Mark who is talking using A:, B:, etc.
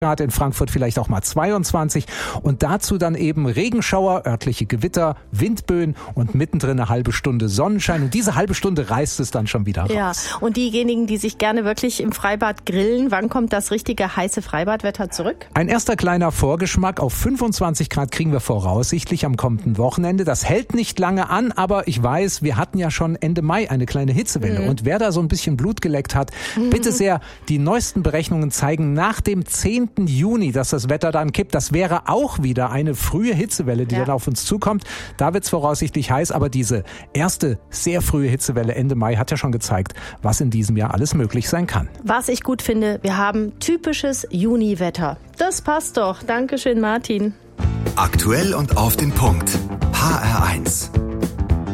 A: Grad, in Frankfurt vielleicht auch mal 22 und dazu dann eben Regenschauer, örtliche Gewitter, Windböen und mittendrin eine halbe Stunde Sonnenschein und diese halbe Stunde reißt es dann schon wieder raus.
B: Ja, und diejenigen, die sich gerne wirklich im Freibad grillen, wann kommt das richtige heiße Freibadwetter zurück?
A: Ein erster kleiner Vorgeschmack auf 25 Grad kriegen wir voraussichtlich am kommenden Wochenende. Das hält nicht lange an, aber ich weiß, wir hatten ja schon Ende Mai eine kleine Hitzewelle und wer da so ein bisschen Blut geleckt hat, bitte sehr, die neuesten Berechnungen zeigen nach dem 10. Juni, dass das Wetter dann kippt. Das wäre auch wieder eine frühe Hitzewelle, die dann auf uns zukommt. Da wird es voraussichtlich heiß, aber diese erste sehr frühe Hitzewelle Ende Mai hat ja schon gezeigt, was in diesem Jahr alles möglich sein kann.
B: Was ich gut finde, wir haben typisches Juniwetter. Das passt doch. Dankeschön, Martin.
C: Aktuell und auf den Punkt. HR1.